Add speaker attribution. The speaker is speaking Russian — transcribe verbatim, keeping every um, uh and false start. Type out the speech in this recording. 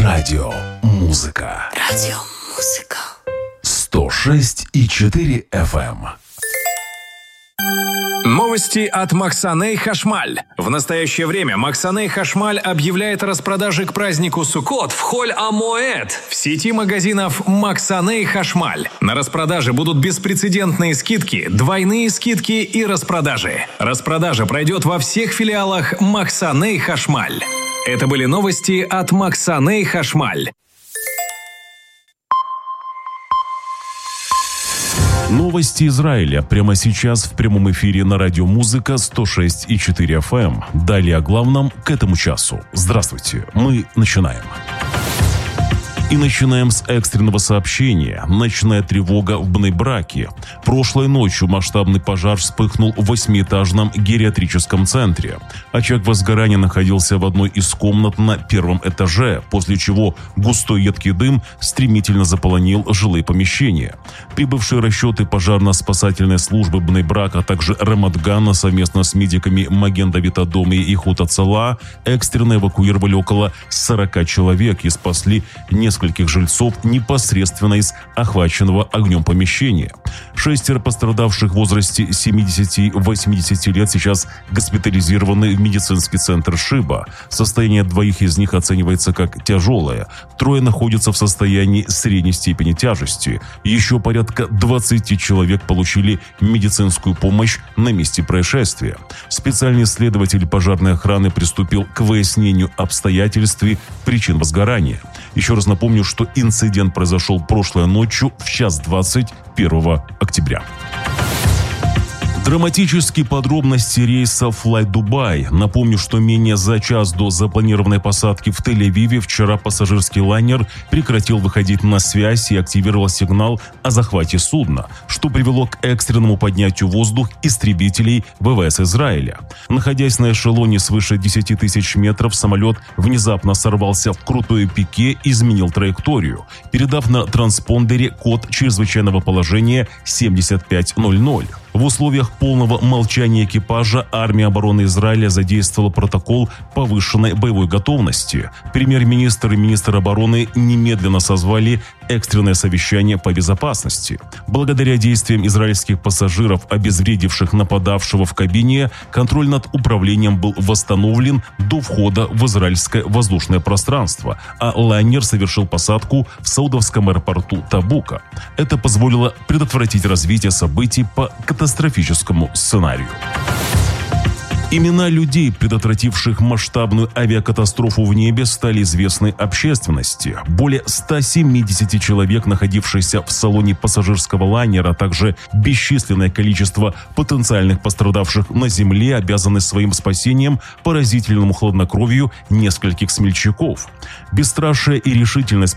Speaker 1: Радио Музыка.
Speaker 2: Радио Музыка.
Speaker 1: сто шесть и четыре эф эм.
Speaker 3: Новости от Максаней Хашмаль. В настоящее время Максаней Хашмаль объявляет о распродаже к празднику Суккот в Холь-а-Моэд в сети магазинов Максаней Хашмаль. На распродаже будут беспрецедентные скидки, двойные скидки и распродажи. Распродажа пройдет во всех филиалах Максаней Хашмаль. Это были новости от Максаней Хашмаль.
Speaker 1: Новости Израиля прямо сейчас в прямом эфире на радио Музыка сто шесть и четыре эф эм. Далее о главном к этому часу. Здравствуйте, мы начинаем. И начинаем с экстренного сообщения. Ночная тревога в Бней-Браке. Прошлой ночью масштабный пожар вспыхнул в восьмиэтажном гериатрическом центре. Очаг возгорания находился в одной из комнат на первом этаже, после чего густой едкий дым стремительно заполонил жилые помещения. Прибывшие расчеты пожарно-спасательной службы Бней-Брака, а также Рамат-Гана совместно с медиками Маген-Давид-Адом и Ихуд Ацала экстренно эвакуировали около сорока человек и спасли несколько нескольких жильцов непосредственно из охваченного огнем помещения. Шестеро пострадавших в возрасте семидесяти-восьмидесяти лет сейчас госпитализированы в медицинский центр Шиба. Состояние двоих из них оценивается как тяжелое. Трое находятся в состоянии средней степени тяжести. Еще порядка двадцати человек получили медицинскую помощь на месте происшествия. Специальный следователь пожарной охраны приступил к выяснению обстоятельств и причин возгорания. Еще раз напомню, что инцидент произошел прошлой ночью в час двадцать первого октября. Драматические подробности рейса Fly Dubai. Напомню, что менее за час до запланированной посадки в Тель-Авиве вчера пассажирский лайнер прекратил выходить на связь и активировал сигнал о захвате судна, что привело к экстренному поднятию в воздух истребителей ВВС Израиля. Находясь на эшелоне свыше десяти тысяч метров, самолет внезапно сорвался в крутое пике и изменил траекторию, передав на транспондере код чрезвычайного положения семьдесят пять ноль ноль. В условиях полного молчания экипажа армия обороны Израиля задействовала протокол повышенной боевой готовности. Премьер-министр и министр обороны немедленно созвали экстренное совещание по безопасности. Благодаря действиям израильских пассажиров, обезвредивших нападавшего в кабине, контроль над управлением был восстановлен до входа в израильское воздушное пространство, а лайнер совершил посадку в саудовском аэропорту Табука. Это позволило предотвратить развитие событий по катастрофическому сценарию. Имена людей, предотвративших масштабную авиакатастрофу в небе, стали известны общественности. Более ста семидесяти человек, находившихся в салоне пассажирского лайнера, а также бесчисленное количество потенциальных пострадавших на земле, обязаны своим спасением поразительному хладнокровию нескольких смельчаков. Бесстрашие и решительность